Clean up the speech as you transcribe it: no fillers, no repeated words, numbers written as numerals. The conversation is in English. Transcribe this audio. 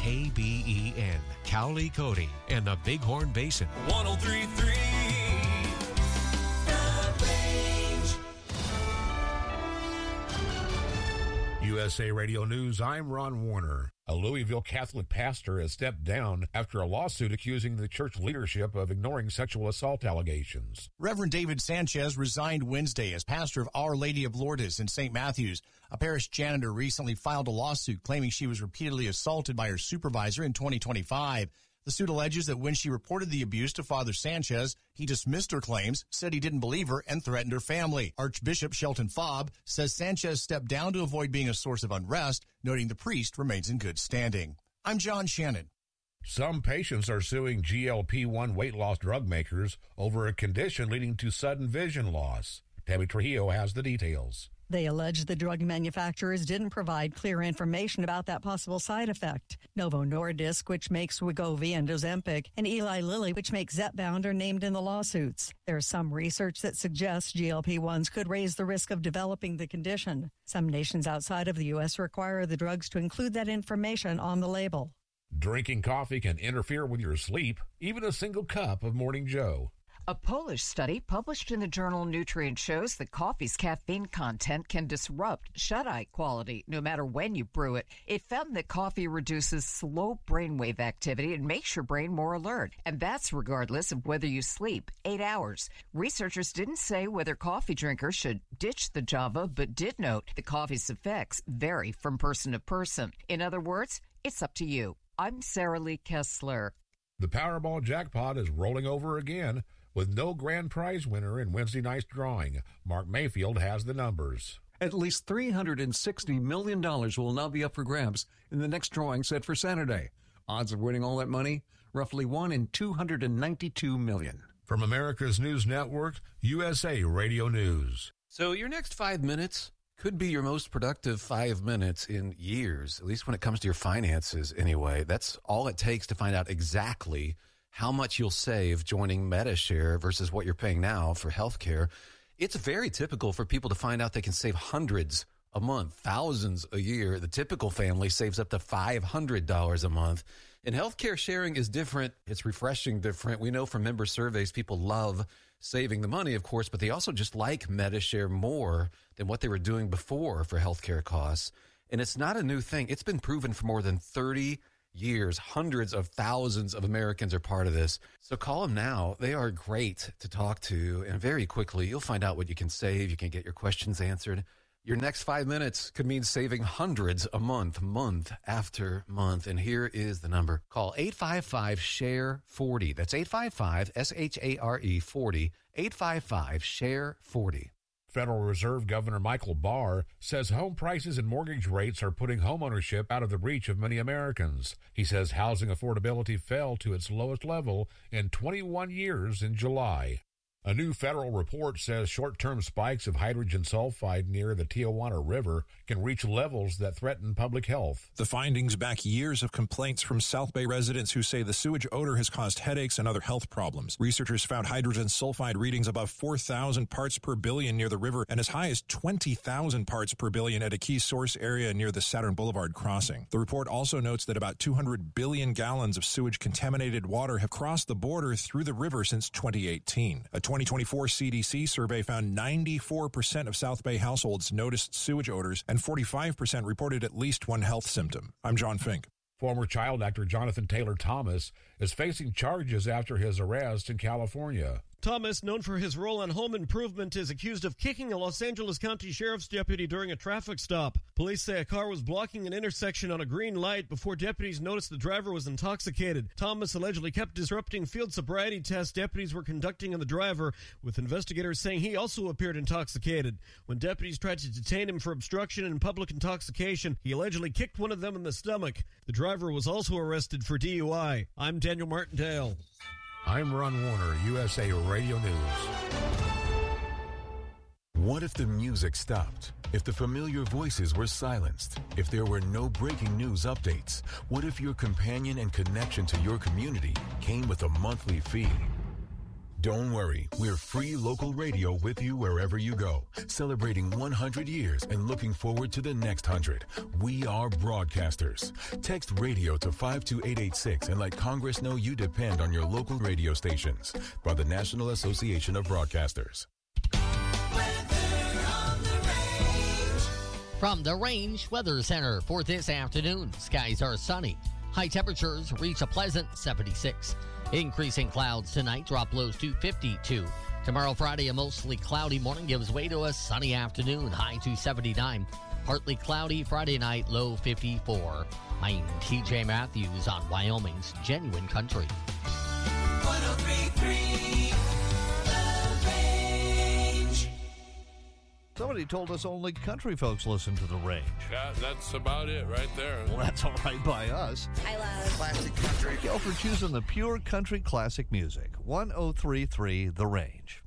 KBEN, Cowley Cody, and the Bighorn Basin. 103.3 The Range. USA Radio News, I'm Ron Warner. A Louisville Catholic pastor has stepped down after a lawsuit accusing the church leadership of ignoring sexual assault allegations. Reverend David Sanchez resigned Wednesday as pastor of Our Lady of Lourdes in St. Matthews. A parish janitor recently filed a lawsuit claiming she was repeatedly assaulted by her supervisor in 2025. The suit alleges that when she reported the abuse to Father Sanchez, he dismissed her claims, said he didn't believe her, and threatened her family. Archbishop Shelton Fobb says Sanchez stepped down to avoid being a source of unrest, noting the priest remains in good standing. I'm John Shannon. Some patients are suing GLP-1 weight loss drug makers over a condition leading to sudden vision loss. Tammy Trujillo has the details. They allege the drug manufacturers didn't provide clear information about that possible side effect. Novo Nordisk, which makes Wegovy and Ozempic, and Eli Lilly, which makes Zepbound, are named in the lawsuits. There's some research that suggests GLP-1s could raise the risk of developing the condition. Some nations outside of the U.S. require the drugs to include that information on the label. Drinking coffee can interfere with your sleep, even a single cup of Morning Joe. A Polish study published in the journal Nutrient shows that coffee's caffeine content can disrupt shut-eye quality no matter when you brew it. It found that coffee reduces slow brainwave activity and makes your brain more alert, and that's regardless of whether you sleep 8 hours. Researchers didn't say whether coffee drinkers should ditch the Java, but did note the coffee's effects vary from person to person. In other words, it's up to you. I'm Sarah Lee Kessler. The Powerball jackpot is rolling over again, with no grand prize winner in Wednesday night's drawing. Mark Mayfield has the numbers. At least $360 million will now be up for grabs in the next drawing set for Saturday. Odds of winning all that money? Roughly 1 in 292 million. From America's News Network, USA Radio News. So your next 5 minutes could be your most productive 5 minutes in years, at least when it comes to your finances anyway. That's all it takes to find out exactly how much you'll save joining Medi-Share versus what you're paying now for health care. It's very typical for people to find out they can save hundreds a month, thousands a year. The typical family saves up to $500 a month. And healthcare sharing is different. It's refreshing different. We know from member surveys, people love saving the money, of course, but they also just like Medi-Share more than what they were doing before for healthcare costs. And it's not a new thing. It's been proven for more than 30 years. Hundreds of thousands of Americans are part of this. So call them now. They are great to talk to. And very quickly, you'll find out what you can save. You can get your questions answered. Your next 5 minutes could mean saving hundreds a month, month after month. And here is the number. Call 855-SHARE-40. That's 855-SHARE 40. 855-SHARE-40. Federal Reserve Governor Michael Barr says home prices and mortgage rates are putting homeownership out of the reach of many Americans. He says housing affordability fell to its lowest level in 21 years in July. A new federal report says short-term spikes of hydrogen sulfide near the Tijuana River can reach levels that threaten public health. The findings back years of complaints from South Bay residents who say the sewage odor has caused headaches and other health problems. Researchers found hydrogen sulfide readings above 4,000 parts per billion near the river and as high as 20,000 parts per billion at a key source area near the Saturn Boulevard crossing. The report also notes that about 200 billion gallons of sewage-contaminated water have crossed the border through the river since 2018. A 2024 CDC survey found 94% of South Bay households noticed sewage odors and 45% reported at least one health symptom. I'm John Fink. Former child actor Jonathan Taylor Thomas is facing charges after his arrest in California. Thomas, known for his role on Home Improvement, is accused of kicking a Los Angeles County Sheriff's deputy during a traffic stop. Police say a car was blocking an intersection on a green light before deputies noticed the driver was intoxicated. Thomas allegedly kept disrupting field sobriety tests deputies were conducting on the driver, with investigators saying he also appeared intoxicated. When deputies tried to detain him for obstruction and public intoxication, he allegedly kicked one of them in the stomach. The driver was also arrested for DUI. I'm Daniel Martindale. I'm Ron Warner, USA Radio News. What if the music stopped? If the familiar voices were silenced? If there were no breaking news updates? What if your companion and connection to your community came with a monthly fee? Don't worry, we're free local radio with you wherever you go, celebrating 100 years and looking forward to the next 100. We are broadcasters. Text radio to 52886 and let Congress know you depend on your local radio stations. By the National Association of Broadcasters. From the Range Weather Center for this afternoon, skies are sunny. High temperatures reach a pleasant 76. Increasing clouds tonight, drop lows to 52. Tomorrow, Friday, a mostly cloudy morning gives way to a sunny afternoon, high to 79. Partly cloudy Friday night, low 54. I'm TJ Matthews on Wyoming's Genuine Country. 103.3 The Range. Somebody told us only country folks listen to The Range. Yeah, that's about it right there. Well, that's all right by us. I love classic country. Thank you for choosing the pure country classic music. 103.3 The Range.